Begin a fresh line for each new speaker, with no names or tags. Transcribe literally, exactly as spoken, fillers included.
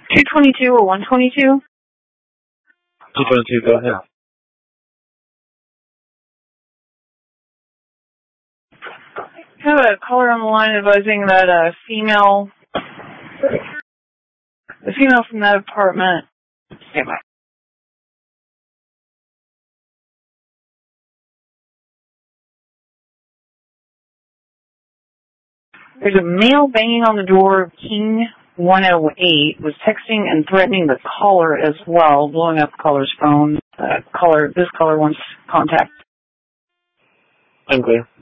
two twenty-two or one twenty-two?
two twenty-two, go ahead.
I have a caller on the line advising that a female, a female from that apartment, stand by. There's a male banging on the door of King one oh eight, was texting and threatening the caller as well, blowing up the caller's phone. Uh, caller, this caller wants contact.
I'm clear.